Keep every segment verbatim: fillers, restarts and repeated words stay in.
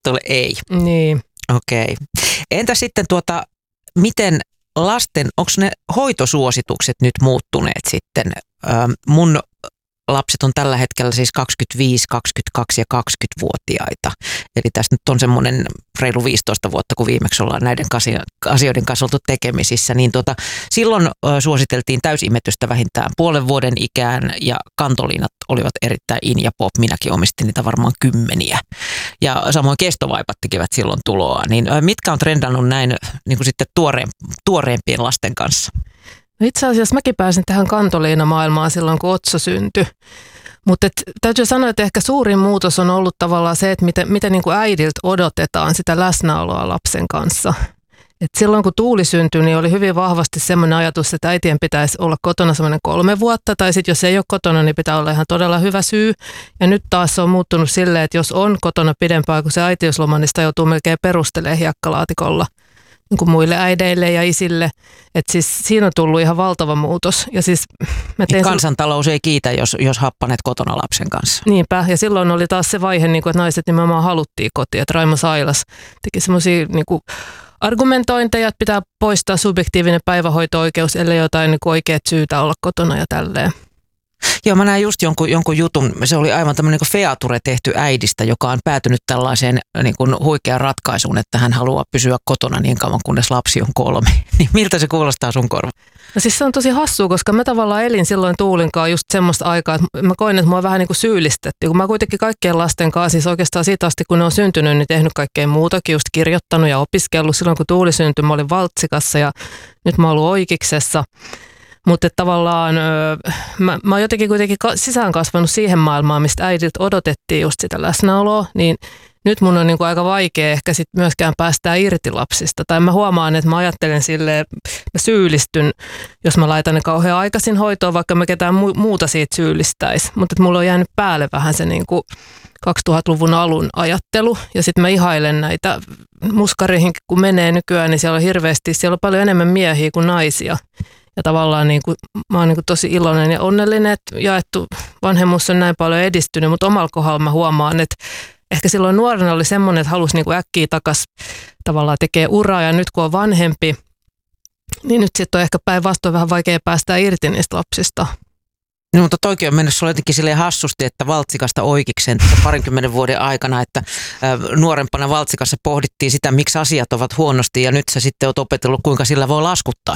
tule ei. Niin. Okei. Okay. Entä sitten tuota, miten lasten, onko ne hoitosuositukset nyt muuttuneet sitten? Ähm, mun lapset on tällä hetkellä siis kaksikymmentäviisi, kaksikymmentäkaksi ja kaksikymmentävuotiaita. Eli tässä nyt on semmoinen reilu viisitoista vuotta, kun viimeksi ollaan näiden asioiden kanssa oltu tekemisissä. Niin tuota, silloin suositeltiin täysimetystä vähintään puolen vuoden ikään ja kantoliinat olivat erittäin in ja pop. Minäkin omistin niitä varmaan kymmeniä. Ja samoin kestovaipat tekivät silloin tuloa. Niin mitkä on trendannut näin niin kuin sitten tuoreen, tuoreempien lasten kanssa? Itse asiassa mäkin pääsin tähän kantoliinamaailmaan silloin, kun Otso syntyi. Mutta täytyy sanoa, että ehkä suurin muutos on ollut tavallaan se, että miten, miten niin kuin äidiltä odotetaan sitä läsnäoloa lapsen kanssa. Et silloin kun Tuuli syntyi, niin oli hyvin vahvasti semmoinen ajatus, että äitien pitäisi olla kotona semmoinen kolme vuotta. Tai sitten jos ei ole kotona, niin pitää olla ihan todella hyvä syy. Ja nyt taas se on muuttunut silleen, että jos on kotona pidempään kuin se äitiysloma, niin sitä joutuu melkein perustelemaan hiekkalaatikolla niin kuin muille äideille ja isille. Että siis siinä on tullut ihan valtava muutos. Ja siis mä tein kansantalous ei kiitä, jos, jos happanet kotona lapsen kanssa. Niinpä. Ja silloin oli taas se vaihe, niin kuin, että naiset nimenomaan haluttiin kotiin. Että Raimo Sailas teki semmoisia niin kuin argumentointeja, että pitää poistaa subjektiivinen päivähoito-oikeus, ellei jotain niin kuin oikeat syytä olla kotona ja tälleen. Joo, mä näin just jonkun, jonkun jutun, se oli aivan tämmöinen niin feature tehty äidistä, joka on päätynyt tällaiseen niin kuin huikeaan ratkaisuun, että hän haluaa pysyä kotona niin kauan, kunnes lapsi on kolme. Niin miltä se kuulostaa sun korva? No siis se on tosi hassua, koska mä tavallaan elin silloin Tuulinkaan just semmoista aikaa, että mä koin, että mua vähän niin kuin syyllistettiin. Kun mä kuitenkin kaikkien lasten kanssa, siis oikeastaan siitä asti, kun ne on syntynyt, niin tehnyt kaikkea muutakin, just kirjoittanut ja opiskellut. Silloin kun Tuuli syntyi, mä olin Valtsikassa ja nyt mä oon ollut Oikiksessa. Mutta tavallaan mä, mä oon jotenkin kuitenkin sisään kasvanut siihen maailmaan, mistä äidiltä odotettiin just sitä läsnäoloa, niin nyt mun on niinku aika vaikea ehkä sit myöskään päästää irti lapsista. Tai mä huomaan, että mä ajattelen silleen, mä syyllistyn, jos mä laitan ne kauhean aikaisin hoitoon, vaikka mä ketään mu- muuta siitä syyllistäisi. Mutta mulla on jäänyt päälle vähän se niinku kaksituhattaluvun alun ajattelu. Ja sitten mä ihailen näitä muskariin, kun menee nykyään, niin siellä on hirveästi, siellä on paljon enemmän miehiä kuin naisia. Ja tavallaan niin kuin, mä oon niin kuin tosi iloinen ja onnellinen, että jaettu vanhemmuus on näin paljon edistynyt, mutta omalla kohdalla mä huomaan, että ehkä silloin nuorena oli semmoinen, että halusi niin kuin äkkiä takaisin tavallaan tekee uraa ja nyt kun on vanhempi, niin nyt sitten on ehkä päinvastoin vähän vaikea päästä irti niistä lapsista. No, mutta toikin on mennyt sulle jotenkin silleen hassusti, että Valtsikasta Oikiksen parinkymmenen vuoden aikana, että nuorempana Valtsikassa pohdittiin sitä, miksi asiat ovat huonosti ja nyt sä sitten oot opetellut, kuinka sillä voi laskuttaa.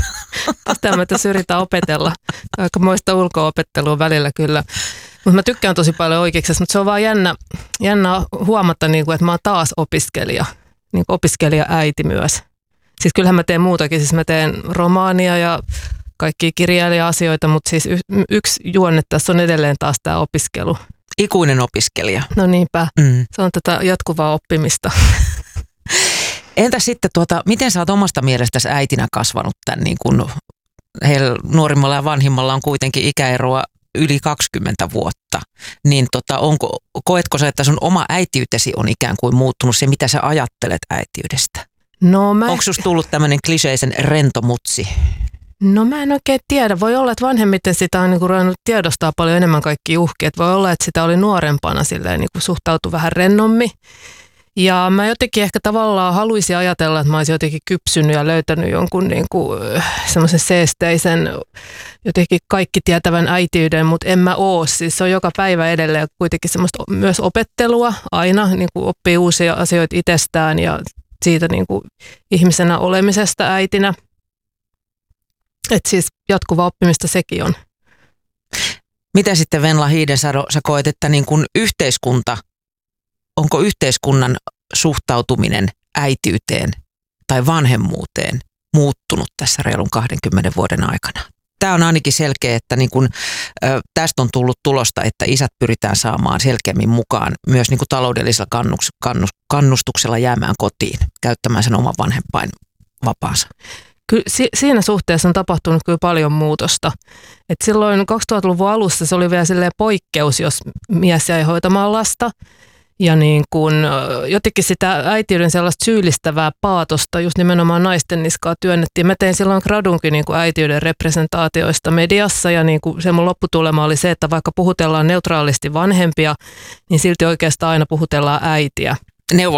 Tästä mä tässä yritän opetella. Aika moista ulko-opettelua välillä kyllä. Mutta mä tykkään tosi paljon Oikiksessa, mutta se on vaan jännä, jännä huomata, että mä oon taas opiskelija, niin opiskelija-äiti myös. Siis kyllähän mä teen muutakin, siis mä teen romaania ja kaikkia kirjailija-asioita, mutta siis y- yksi juonne tässä on edelleen taas tämä opiskelu. Ikuinen opiskelija. No niinpä, mm. Se on tätä jatkuvaa oppimista. Entä sitten, tuota, miten sä oot omasta mielestäsi äitinä kasvanut tämän, niin kun heillä nuorimmalla ja vanhimmalla on kuitenkin ikäeroa yli kaksikymmentä vuotta, niin tota, onko, koetko sä, että sun oma äitiytesi on ikään kuin muuttunut se, mitä sä ajattelet äitiydestä? No, mä... Onko susta tullut tämmöinen kliseisen rentomutsi? No mä en oikein tiedä. Voi olla, että vanhemmiten sitä on niinku ruvennut tiedostaa paljon enemmän kaikki uhkia. Voi olla, että sitä oli nuorempana silleen, niinku suhtautui vähän rennommin. Ja mä jotenkin ehkä tavallaan haluaisin ajatella, että mä olisin jotenkin kypsynyt ja löytänyt jonkun niinku, semmoisen seesteisen, jotenkin kaikki tietävän äitiyden, mutta en mä oo. Siis se on joka päivä edelleen kuitenkin semmoista myös opettelua aina, niinku oppii uusia asioita itsestään ja siitä niinku ihmisenä olemisesta äitinä. Että siis jatkuvaa oppimista sekin on. Mitä sitten Venla Hiidensalo, sä koet, että niin kun yhteiskunta, onko yhteiskunnan suhtautuminen äitiyteen tai vanhemmuuteen muuttunut tässä reilun kahdenkymmenen vuoden aikana? Tämä on ainakin selkeä, että niin kun, ö, tästä on tullut tulosta, että isät pyritään saamaan selkeämmin mukaan myös niin kun taloudellisella kannus, kannus, kannustuksella jäämään kotiin, käyttämään sen oman vanhempain vapaansa. Kyllä siinä suhteessa on tapahtunut kyllä paljon muutosta. Et silloin kaksituhattaluvun alussa se oli vielä silleen poikkeus, jos mies jäi hoitamaan lasta. Ja niin kun, jotenkin sitä äitiyden sellaista syyllistävää paatosta just nimenomaan naisten niskaa työnnettiin. Mä tein silloin gradunkin niin kuin äitiyden representaatioista mediassa ja niin kuin se mun lopputulema oli se, että vaikka puhutellaan neutraalisti vanhempia, niin silti oikeastaan aina puhutellaan äitiä. neuvo